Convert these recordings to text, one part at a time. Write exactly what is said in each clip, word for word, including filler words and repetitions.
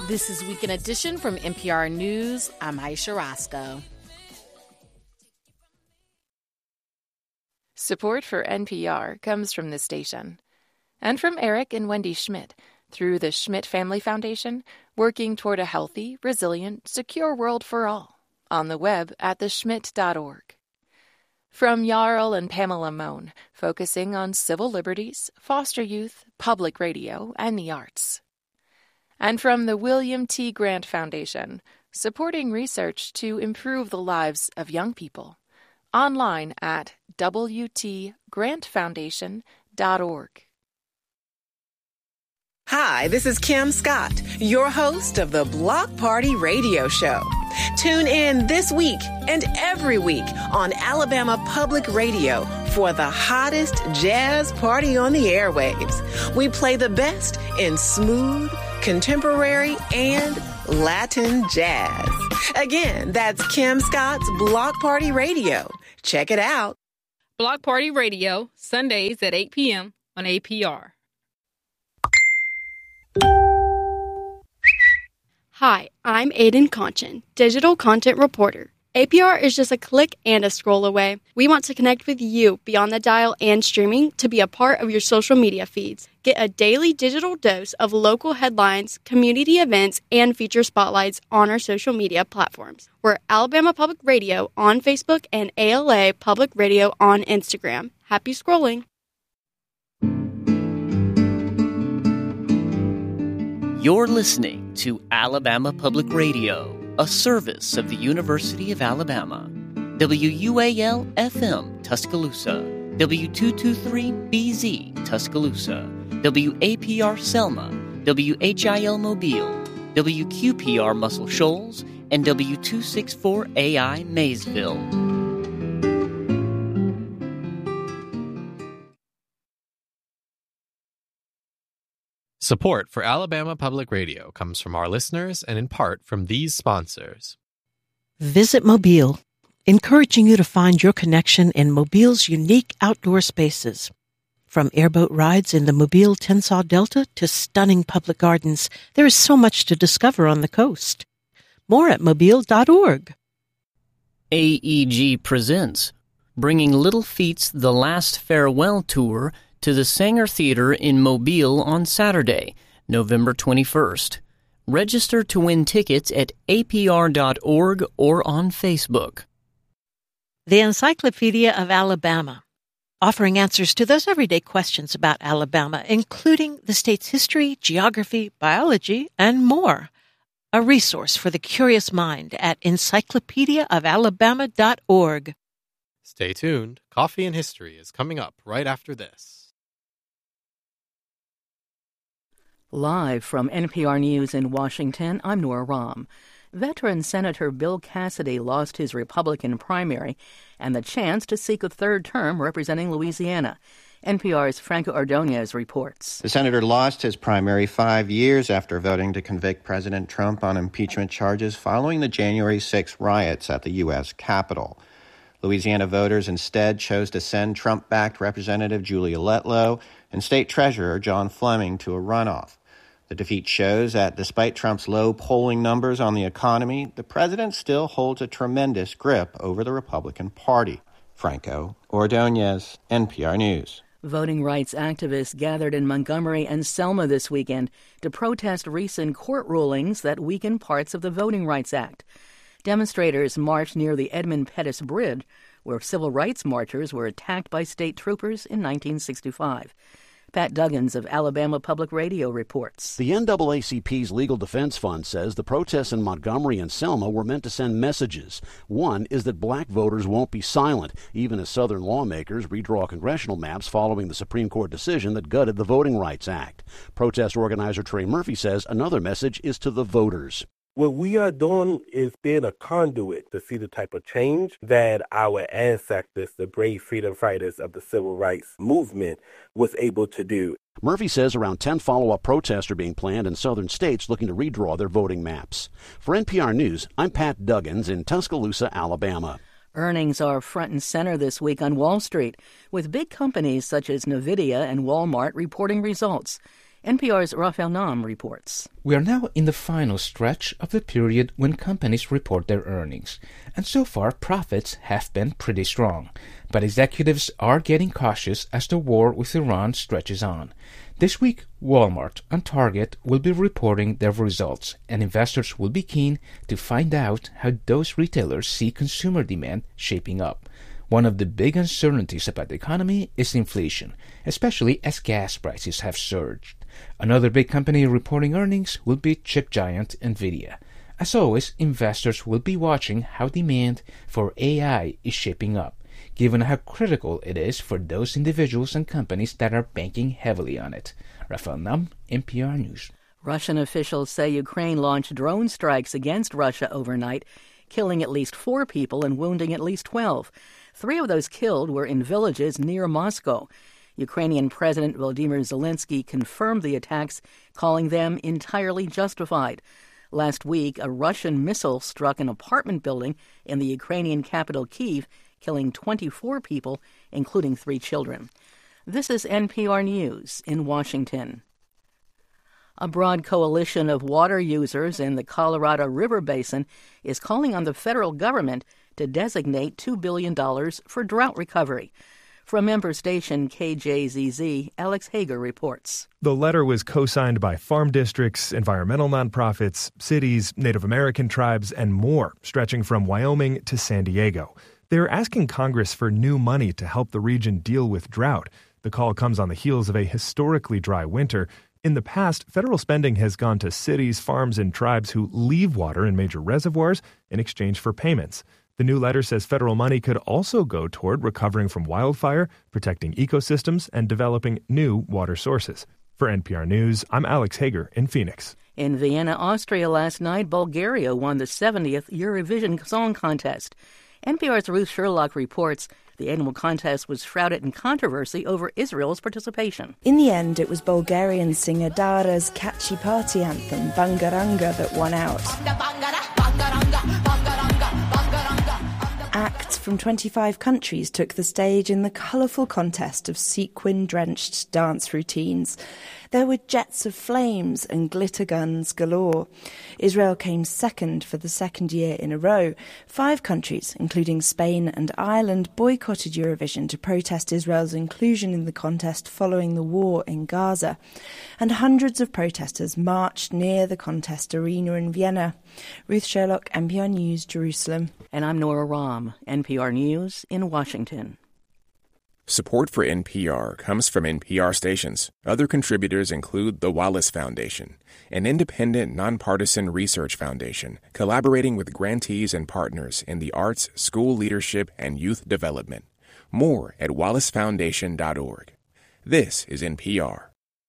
This is Weekend Edition from N P R News. I'm Aisha Roscoe. Support for N P R comes from this station and from Eric and Wendy Schmidt through the Schmidt Family Foundation, working toward a healthy, resilient, secure world for all. On the web at the schmidt dot org. From Jarl and Pamela Mohn, focusing on civil liberties, foster youth, public radio, and the arts. And from the William T. Grant Foundation, supporting research to improve the lives of young people. Online at w t grant foundation dot org. Hi, this is Kim Scott, your host of the Block Party Radio Show. Tune in this week and every week on Alabama Public Radio for the hottest jazz party on the airwaves. We play the best in smooth, contemporary, and Latin jazz. Again, that's Kim Scott's Block Party Radio. Check it out. Block Party Radio, Sundays at eight p.m. on A P R. Hi, I'm Aiden Conchin, digital content reporter. A P R is just a click and a scroll away. We want to connect with you beyond the dial and streaming to be a part of your social media feeds. Get a daily digital dose of local headlines, community events, and feature spotlights on our social media platforms. We're Alabama Public Radio on Facebook and A L A Public Radio on Instagram. Happy scrolling. You're listening to Alabama Public Radio, a service of the University of Alabama. W U A L F M Tuscaloosa, W two twenty-three B Z Tuscaloosa, W A P R Selma, W H I L Mobile, W Q P R Muscle Shoals, and W two sixty-four A I Maysville. Support for Alabama Public Radio comes from our listeners and in part from these sponsors. Visit Mobile, encouraging you to find your connection in Mobile's unique outdoor spaces. From airboat rides in the Mobile Tensaw Delta to stunning public gardens, there is so much to discover on the coast. More at mobile dot org. A E G presents bringing Little Feat's The Last Farewell Tour to the Sanger Theater in Mobile on Saturday, November twenty-first. Register to win tickets at A P R dot org or on Facebook. The Encyclopedia of Alabama, offering answers to those everyday questions about Alabama, including the state's history, geography, biology, and more. A resource for the curious mind at encyclopedia of alabama dot org. Stay tuned. Coffee and History is coming up right after this. Live from N P R News in Washington, I'm Nora Rahm. Veteran Senator Bill Cassidy lost his Republican primary and the chance to seek a third term representing Louisiana. N P R's Franco Ordonez reports. The senator lost his primary five years after voting to convict President Trump on impeachment charges following the January sixth riots at the U S Capitol. Louisiana voters instead chose to send Trump-backed Representative Julia Letlow and State Treasurer John Fleming to a runoff. The defeat shows that despite Trump's low polling numbers on the economy, the president still holds a tremendous grip over the Republican Party. Franco Ordonez, N P R News. Voting rights activists gathered in Montgomery and Selma this weekend to protest recent court rulings that weaken parts of the Voting Rights Act. Demonstrators marched near the Edmund Pettus Bridge, where civil rights marchers were attacked by state troopers in nineteen sixty-five. Pat Duggins of Alabama Public Radio reports. The N double A C P's Legal Defense Fund says the protests in Montgomery and Selma were meant to send messages. One is that black voters won't be silent, even as Southern lawmakers redraw congressional maps following the Supreme Court decision that gutted the Voting Rights Act. Protest organizer Trey Murphy says another message is to the voters. What we are doing is being a conduit to see the type of change that our ancestors, the brave freedom fighters of the civil rights movement, was able to do. Murphy says around ten follow-up protests are being planned in southern states looking to redraw their voting maps. For N P R News, I'm Pat Duggins in Tuscaloosa, Alabama. Earnings are front and center this week on Wall Street, with big companies such as NVIDIA and Walmart reporting results. N P R's Raphael Nam reports. We are now in the final stretch of the period when companies report their earnings, and so far profits have been pretty strong. But executives are getting cautious as the war with Iran stretches on. This week, Walmart and Target will be reporting their results, and investors will be keen to find out how those retailers see consumer demand shaping up. One of the big uncertainties about the economy is inflation, especially as gas prices have surged. Another big company reporting earnings will be chip giant NVIDIA. As always, investors will be watching how demand for A I is shaping up, given how critical it is for those individuals and companies that are banking heavily on it. Raphael Nam, N P R News. Russian officials say Ukraine launched drone strikes against Russia overnight, killing at least four people and wounding at least twelve. Three of those killed were in villages near Moscow. Ukrainian President Volodymyr Zelensky confirmed the attacks, calling them entirely justified. Last week, a Russian missile struck an apartment building in the Ukrainian capital Kyiv, killing twenty-four people, including three children. This is N P R News in Washington. A broad coalition of water users in the Colorado River Basin is calling on the federal government to designate two billion dollars for drought recovery. From member station K J Z Z, Alex Hager reports. The letter was co-signed by farm districts, environmental nonprofits, cities, Native American tribes, and more, stretching from Wyoming to San Diego. They're asking Congress for new money to help the region deal with drought. The call comes on the heels of a historically dry winter. In the past, federal spending has gone to cities, farms, and tribes who leave water in major reservoirs in exchange for payments. The new letter says federal money could also go toward recovering from wildfire, protecting ecosystems, and developing new water sources. For N P R News, I'm Alex Hager in Phoenix. In Vienna, Austria last night, Bulgaria won the seventieth Eurovision Song Contest. N P R's Ruth Sherlock reports the annual contest was shrouded in controversy over Israel's participation. In the end, it was Bulgarian singer Dara's catchy party anthem, Bangaranga, that won out. Acts from twenty-five countries took the stage in the colourful contest of sequin-drenched dance routines. There were jets of flames and glitter guns galore. Israel came second for the second year in a row. Five countries, including Spain and Ireland, boycotted Eurovision to protest Israel's inclusion in the contest following the war in Gaza. And hundreds of protesters marched near the contest arena in Vienna. Ruth Sherlock, N P R News, Jerusalem. And I'm Nora Rahm, N P R News in Washington. Support for N P R comes from N P R stations. Other contributors include the Wallace Foundation, an independent, nonpartisan research foundation collaborating with grantees and partners in the arts, school leadership, and youth development. More at wallace foundation dot org. This is N P R.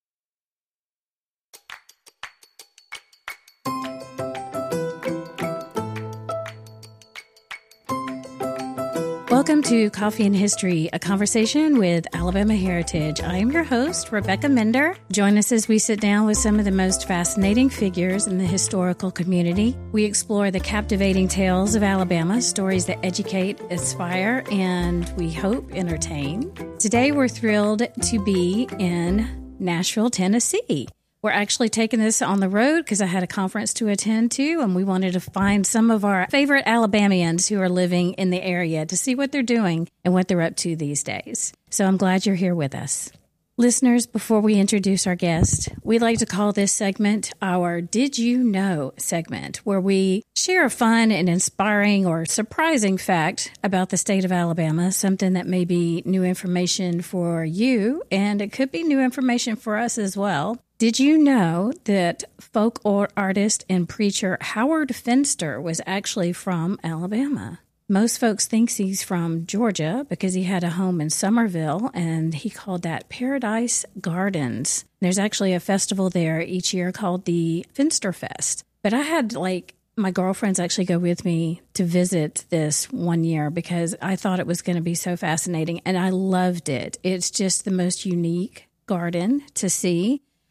Welcome to Coffee and History, a conversation with Alabama Heritage. I am your host, Rebecca Mender. Join us as we sit down with some of the most fascinating figures in the historical community. We explore the captivating tales of Alabama, stories that educate, inspire, and we hope entertain. Today, we're thrilled to be in Nashville, Tennessee. We're actually taking this on the road because I had a conference to attend to, and we wanted to find some of our favorite Alabamians who are living in the area to see what they're doing and what they're up to these days. So I'm glad you're here with us. Listeners, before we introduce our guest, we like to call this segment our Did You Know segment, where we share a fun and inspiring or surprising fact about the state of Alabama, something that may be new information for you, and it could be new information for us as well. Did you know that folk artist and preacher Howard Finster was actually from Alabama? Most folks think he's from Georgia because he had a home in Summerville, and he called that Paradise Gardens. There's actually a festival there each year called the Finster Fest. But I had, like, my girlfriends actually go with me to visit this one year because I thought it was going to be so fascinating, and I loved it. It's just the most unique garden to see.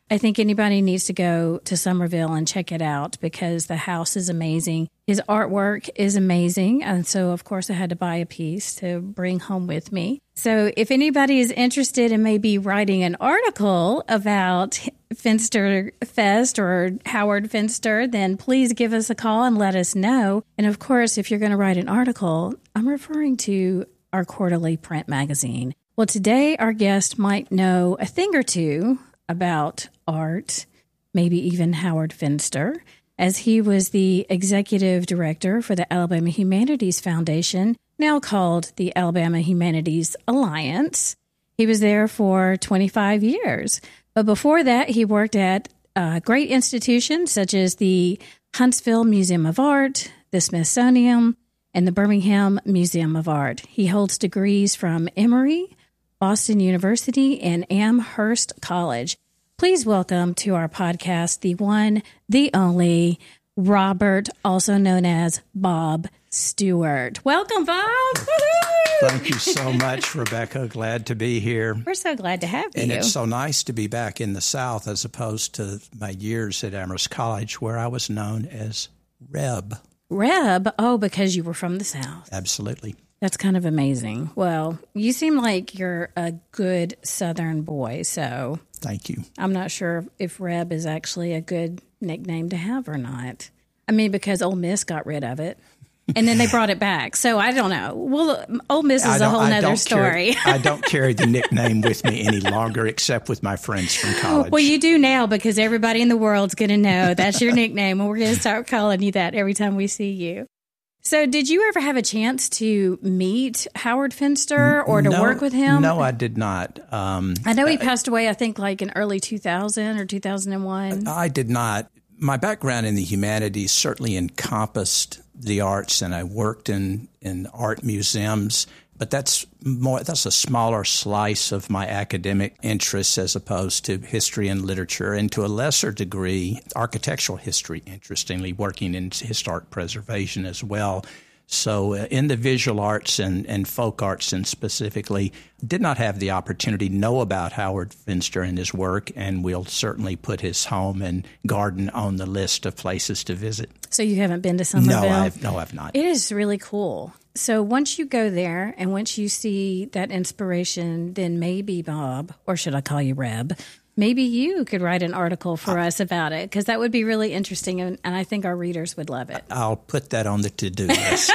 I think anybody needs to go to Somerville and check it out because the house is amazing. His artwork is amazing. And so, of course, I had to buy a piece to bring home with me. So if anybody is interested in maybe writing an article about Finster Fest or Howard Finster, then please give us a call and let us know. And, of course, if you're going to write an article, I'm referring to our quarterly print magazine. Well, today our guest might know a thing or two about art, maybe even Howard Finster, as he was the executive director for the Alabama Humanities Foundation, now called the Alabama Humanities Alliance. He was there for twenty-five years. But before that, he worked at uh, great institutions such as the Huntsville Museum of Art, the Smithsonian, and the Birmingham Museum of Art. He holds degrees from Emory, Boston University, and Amherst College. Please welcome to our podcast the one, the only, Robert, also known as Bob Stewart. Welcome, Bob. Woo-hoo! Thank you so much, Rebecca. Glad to be here. We're so glad to have you. And it's so nice to be back in the South as opposed to my years at Amherst College, where I was known as Reb. Reb? Oh, because you were from the South. Absolutely. That's kind of amazing. Well, you seem like you're a good Southern boy, so... Thank you. I'm not sure if Reb is actually a good nickname to have or not. I mean, because Ole Miss got rid of it, and then they brought it back. So I don't know. Well, Ole Miss is a whole nother story. Carry, I don't carry the nickname with me any longer, except with my friends from college. Well, you do now because everybody in the world's going to know that's your nickname, and we're going to start calling you that every time we see you. So did you ever have a chance to meet Howard Finster or to no, work with him? No, I did not. Um, I know he passed away, I think, like in early two thousand or two thousand one. I did not. My background in the humanities certainly encompassed the arts, and I worked in, in art museums. But that's more that's a smaller slice of my academic interests as opposed to history and literature, and to a lesser degree, architectural history, interestingly, working in historic preservation as well. So uh, in the visual arts and, and folk arts and specifically, did not have the opportunity to know about Howard Finster and his work, and we'll certainly put his home and garden on the list of places to visit. So you haven't been to Somerville? No, I've, no, I've not. It is really cool. So once you go there and once you see that inspiration, then maybe Bob, or should I call you Reb, maybe you could write an article for us about it, because that would be really interesting, and, and I think our readers would love it. I'll put that on the to-do list.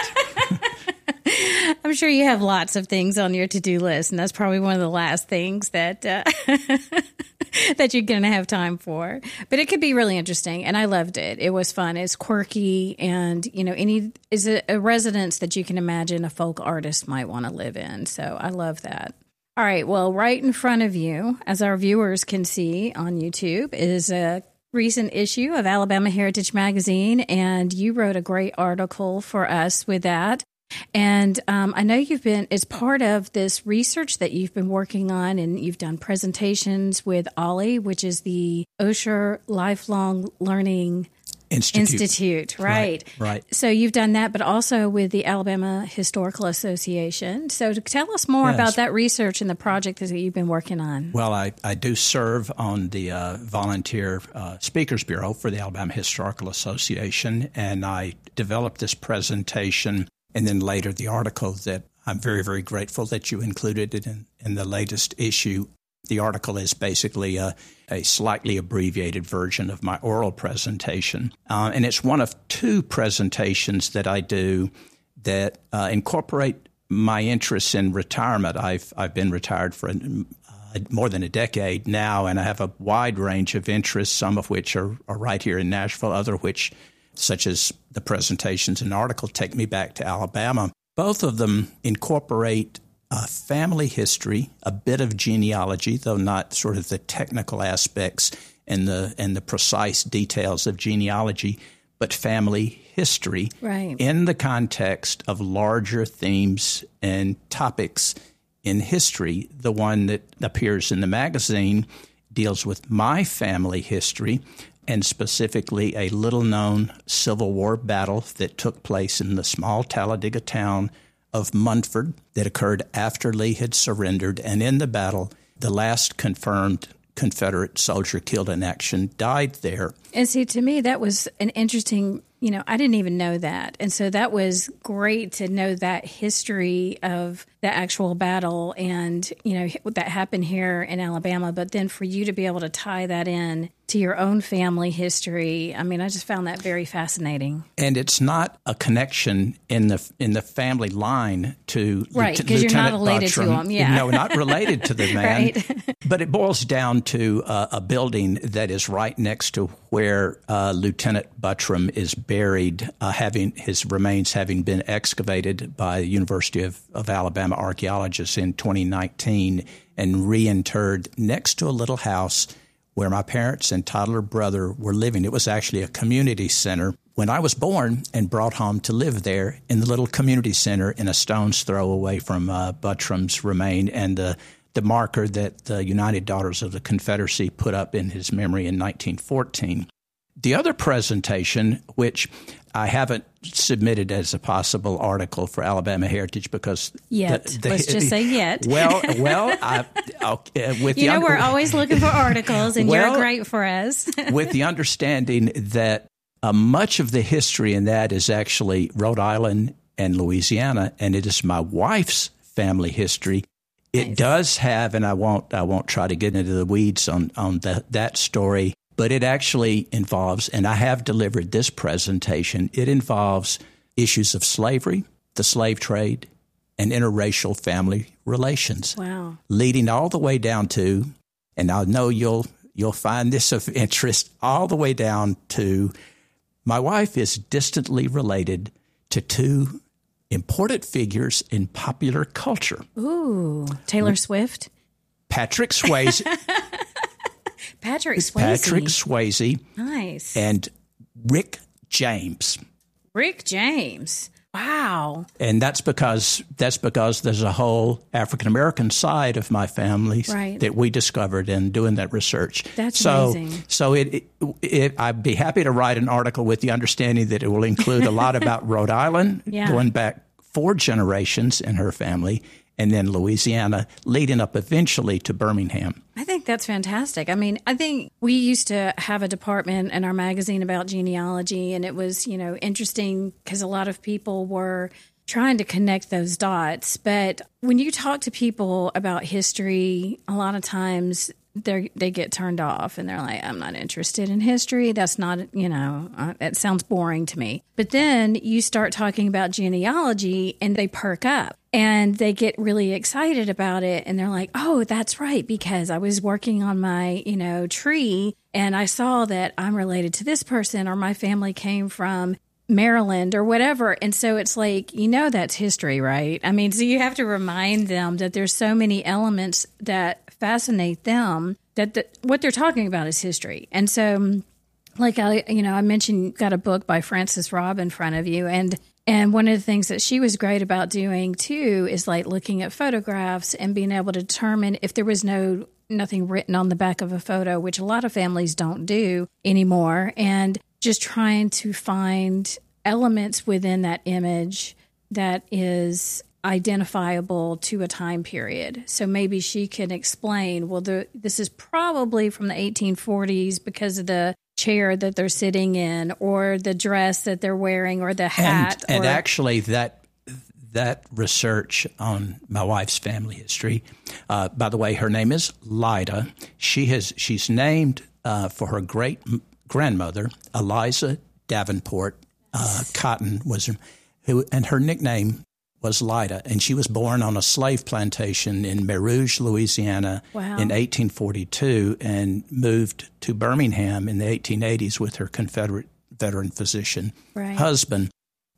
I'm sure you have lots of things on your to-do list, and that's probably one of the last things that uh, that you're going to have time for. But it could be really interesting, and I loved it. It was fun. It's quirky, and you know, any is a, a residence that you can imagine a folk artist might want to live in. So I love that. All right. Well, right in front of you, as our viewers can see on YouTube, is a recent issue of Alabama Heritage Magazine, and you wrote a great article for us with that. And um, I know you've been, as part of this research that you've been working on, and you've done presentations with OLLI, which is the Osher Lifelong Learning Institute, Institute right. right? Right. So you've done that, but also with the Alabama Historical Association. So to tell us more yes. about that research and the project that you've been working on. Well, I, I do serve on the uh, Volunteer uh, Speakers Bureau for the Alabama Historical Association, and I developed this presentation and then later the article that I'm very, very grateful that you included it in, in the latest issue. The article is basically a, a slightly abbreviated version of my oral presentation. Uh, and it's one of two presentations that I do that uh, incorporate my interests in retirement. I've I've been retired for uh, more than a decade now, and I have a wide range of interests, some of which are, are right here in Nashville, other which, such as the presentations and article, take me back to Alabama. Both of them incorporate uh, family history, a bit of genealogy, though not sort of the technical aspects and the and the precise details of genealogy, but family history right. in the context of larger themes and topics in history. The one that appears in the magazine deals with my family history, and specifically a little-known Civil War battle that took place in the small Talladega town of Munford that occurred after Lee had surrendered. And in the battle, the last confirmed Confederate soldier killed in action died there. And see, to me, that was an interesting, you know, I didn't even know that. And so that was great to know that history of the actual battle and, you know, that happened here in Alabama. But then for you to be able to tie that in to your own family history, I mean, I just found that very fascinating. And it's not a connection in the in the family line to right, because you're not related Buttram. to him. Yeah, no, not related to the man. Right. But it boils down to uh, a building that is right next to where uh, Lieutenant Buttram is buried, uh, having his remains having been excavated by the University of, of Alabama archaeologists in twenty nineteen and reinterred next to a little house where my parents and toddler brother were living. It was actually a community center when I was born and brought home to live there in the little community center in a stone's throw away from uh, Buttram's remain and the the marker that the United Daughters of the Confederacy put up in his memory in nineteen fourteen. The other presentation, which I haven't submitted as a possible article for Alabama Heritage because yet, the, the, let's just say yet. Well, well, I, okay, with you the know under- we're always looking for articles, and well, you're great for us. with the understanding that uh, much of the history in that is actually Rhode Island and Louisiana, and it is my wife's family history. It nice. does have, and I won't, I won't try to get into the weeds on on the, that story. But it actually involves, and I have delivered this presentation, it involves issues of slavery, the slave trade, and interracial family relations. Wow. Leading all the way down to, and I know you'll you'll find this of interest, all the way down to my wife is distantly related to two important figures in popular culture. Ooh, Taylor Swift? Patrick Swayze. Patrick Swayze. Patrick Swayze. Nice. And Rick James. Rick James. Wow. And that's because that's because there's a whole African American side of my family right. that we discovered in doing that research. That's so, amazing. So it, it, it, I'd be happy to write an article with the understanding that it will include a lot about Rhode Island, yeah. going back four generations in her family, and then Louisiana, leading up eventually to Birmingham. I think that's fantastic. I mean, I think we used to have a department in our magazine about genealogy, and it was, you know, interesting because a lot of people were trying to connect those dots. But when you talk to people about history, a lot of times they they get turned off and they're like, I'm not interested in history. That's not, you know, uh, it sounds boring to me. But then you start talking about genealogy and they perk up and they get really excited about it. And they're like, oh, that's right, because I was working on my, you know, tree and I saw that I'm related to this person or my family came from Maryland or whatever. And so it's like, you know, that's history, right? I mean, so you have to remind them that there's so many elements that fascinate them that the, what they're talking about is history. And so, like I, you know, I mentioned you've got a book by Frances Robb in front of you. And, and one of the things that she was great about doing too is like looking at photographs and being able to determine if there was no nothing written on the back of a photo, which a lot of families don't do anymore. And just trying to find elements within that image that is identifiable to a time period. So maybe she can explain, well, the, this is probably from the eighteen forties because of the chair that they're sitting in or the dress that they're wearing or the hat. And, and or, actually that that research on my wife's family history, uh, by the way, her name is Lyda. She has she's named uh, for her great grandmother, Eliza Davenport uh, Cotton, was her, who, and her nickname was Lyda, and she was born on a slave plantation in Merouge, Louisiana, wow. in eighteen forty-two, and moved to Birmingham in the eighteen eighties with her Confederate veteran physician right. husband.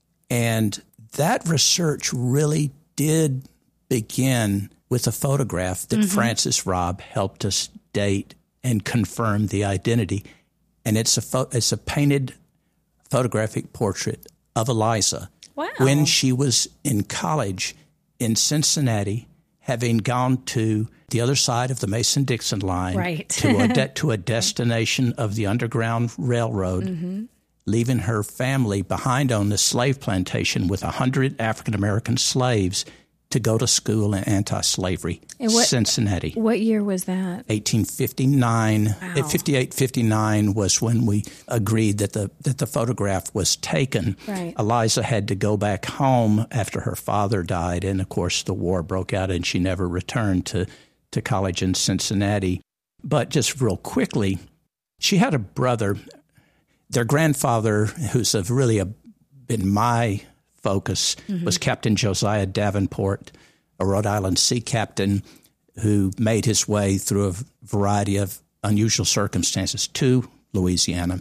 And that research really did begin with a photograph that mm-hmm. Frances Robb helped us date and confirm the identity. And it's a pho- it's a painted photographic portrait of Eliza wow. when she was in college in Cincinnati, having gone to the other side of the Mason-Dixon line right. to a de- to a destination of the Underground Railroad, mm-hmm. leaving her family behind on the slave plantation with a hundred African American slaves to go to school in anti-slavery, what, Cincinnati. What year was that? eighteen fifty-nine. Wow. fifty-eight, fifty-nine was when we agreed that the that the photograph was taken. Right. Eliza had to go back home after her father died, and of course the war broke out, and she never returned to, to college in Cincinnati. But just real quickly, she had a brother. Their grandfather, who's a really a, been my focus, mm-hmm. was Captain Josiah Davenport, a Rhode Island sea captain who made his way through a variety of unusual circumstances to Louisiana.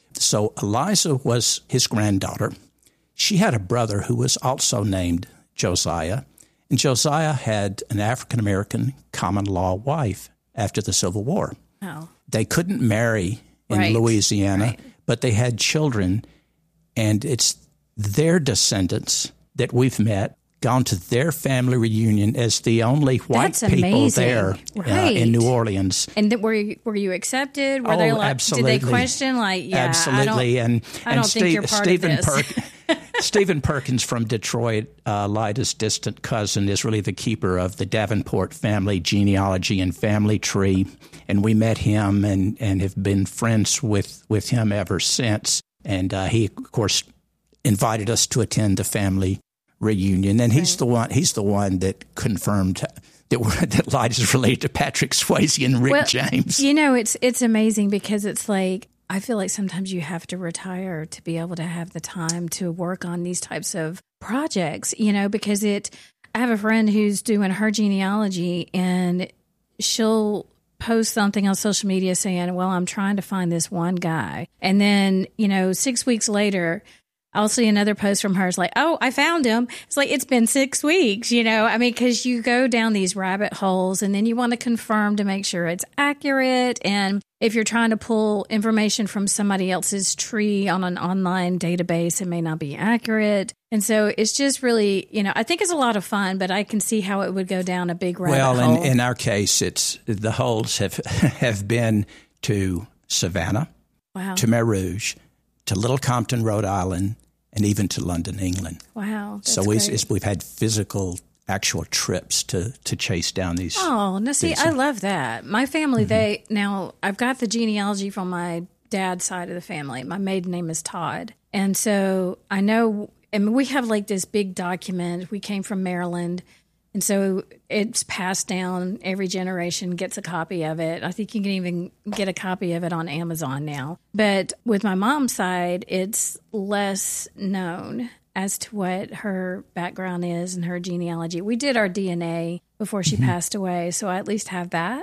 So Eliza was his granddaughter. She had a brother who was also named Josiah, and Josiah had an African-American common law wife after the Civil War. Oh. They couldn't marry in right. Louisiana, right. but they had children, and it's their descendants that we've met, gone to their family reunion as the only white That's people amazing. there right. uh, in New Orleans. And th- were you, were you accepted? Were oh, they like, absolutely. Did they question like, yeah, absolutely. I don't, and I and don't Steve, think you're part Stephen of this. Perk, Stephen Perkins from Detroit, uh, Lida's distant cousin, is really the keeper of the Davenport family genealogy and family tree. And we met him and, and have been friends with, with him ever since. And uh, he, of course, invited us to attend the family reunion. And he's right. the one he's the one that confirmed that we're, that Lida's related to Patrick Swayze and Rick well, James. You know, it's it's amazing because it's like, I feel like sometimes you have to retire to be able to have the time to work on these types of projects, you know, because it, I have a friend who's doing her genealogy and she'll post something on social media saying, well, I'm trying to find this one guy. And then, you know, six weeks later, I'll see another post from her. It's like, oh, I found him. It's like, it's been six weeks, you know, I mean, because you go down these rabbit holes and then you want to confirm to make sure it's accurate. And if you're trying to pull information from somebody else's tree on an online database, it may not be accurate. And so it's just really, you know, I think it's a lot of fun, but I can see how it would go down a big rabbit well, hole. Well, in, in our case, it's the holes have have been to Savannah, wow. to Mer Rouge, to Little Compton, Rhode Island, and even to London, England. Wow. So we, we've had physical, actual trips to, to chase down these. Oh, now see, I love that. My family, mm-hmm. they, now I've got the genealogy from my dad's side of the family. My maiden name is Todd. And so I know, I mean, we have like this big document. We came from Maryland. And so it's passed down. Every generation gets a copy of it. I think you can even get a copy of it on Amazon now. But with my mom's side, it's less known as to what her background is and her genealogy. We did our D N A before she mm-hmm. passed away, so I at least have that.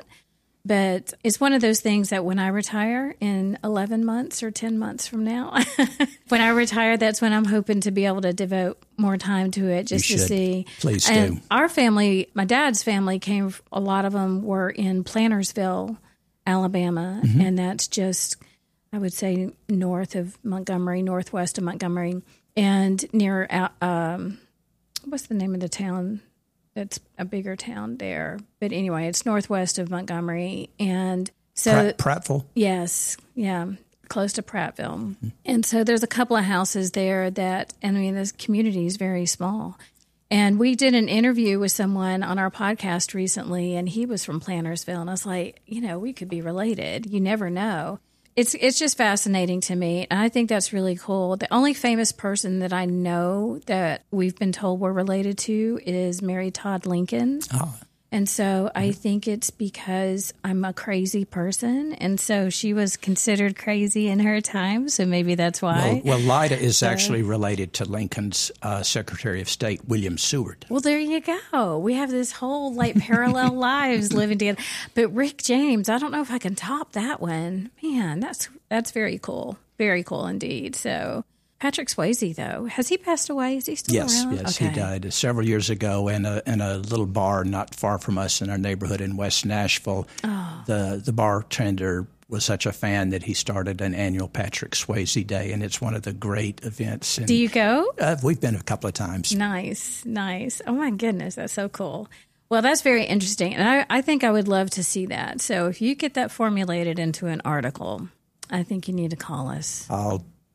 But it's one of those things that when I retire in eleven months or ten months from now, when I retire, that's when I'm hoping to be able to devote more time to it just you to should. see. Please and do. Our family, my dad's family came, a lot of them were in Plantersville, Alabama, mm-hmm. and that's just, I would say, north of Montgomery, northwest of Montgomery, and near, um, what's the name of the town? It's a bigger town there. But anyway, it's northwest of Montgomery. And so Pratt, Prattville? Yes. Yeah. Close to Prattville. Mm-hmm. And so there's a couple of houses there that, I mean, this community is very small. And we did an interview with someone on our podcast recently, and he was from Plantersville. And I was like, you know, we could be related. You never know. It's it's just fascinating to me, and I think that's really cool. The only famous person that I know that we've been told we're related to is Mary Todd Lincoln. Oh. And so I think it's because I'm a crazy person, and so she was considered crazy in her time, so maybe that's why. Well, well Lida is so, actually related to Lincoln's uh, Secretary of State, William Seward. Well, there you go. We have this whole, like, parallel lives living together. But Rick James, I don't know if I can top that one. Man, that's that's very cool. Very cool indeed. So Patrick Swayze, though, has he passed away? Is he still yes, around? Yes, okay. he died several years ago in a in a little bar not far from us in our neighborhood in West Nashville. Oh. The the bartender was such a fan that he started an annual Patrick Swayze Day, and it's one of the great events. And, do you go? Uh, we've been a couple of times. Nice, nice. Oh, my goodness, that's so cool. Well, that's very interesting, and I, I think I would love to see that. So if you get that formulated into an article, I think you need to call us. I'll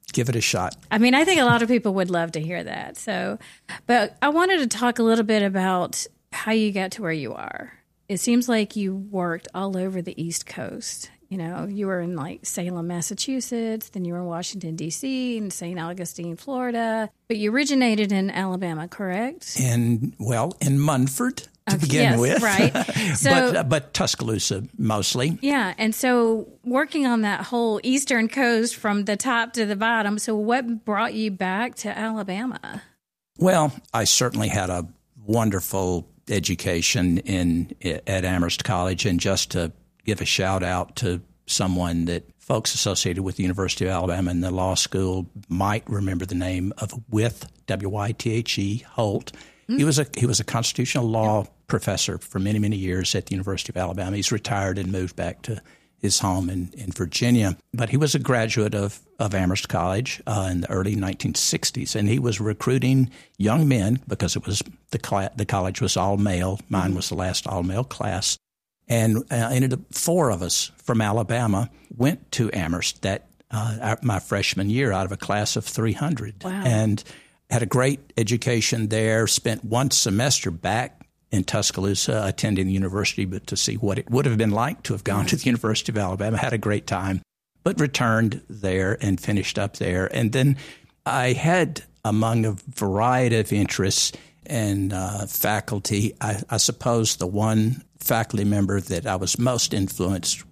give it a shot. I mean, I think a lot of people would love to hear that. So, but I wanted to talk a little bit about how you got to where you are. It seems like you worked all over the East Coast. You know, you were in like Salem, Massachusetts, then you were in Washington, D C, and Saint Augustine, Florida. But you originated in Alabama, correct? In, well, in Munford to okay, begin yes, with. Right. So, but, uh, but Tuscaloosa mostly. Yeah. And so working on that whole eastern coast from the top to the bottom. So what brought you back to Alabama? Well, I certainly had a wonderful education in at Amherst College, and just to give a shout out to someone that folks associated with the University of Alabama and the law school might remember the name of Wythe, W Y T H E, Holt. Mm-hmm. He was a he was a constitutional law professor for many, many years at the University of Alabama. He's retired and moved back to his home in, in Virginia. But he was a graduate of, of Amherst College uh, in the early nineteen sixties, and he was recruiting young men because it was the cl- the college was all male. Mine mm-hmm. was the last all male class. And uh, ended up four of us from Alabama went to Amherst that uh, my freshman year out of a class of three hundred. Wow. And had a great education there, spent one semester back in Tuscaloosa attending the university, but to see what it would have been like to have gone to the University of Alabama. Had a great time, but returned there and finished up there. And then I had, among a variety of interests and uh, faculty, I, I suppose the one faculty member that I was most influenced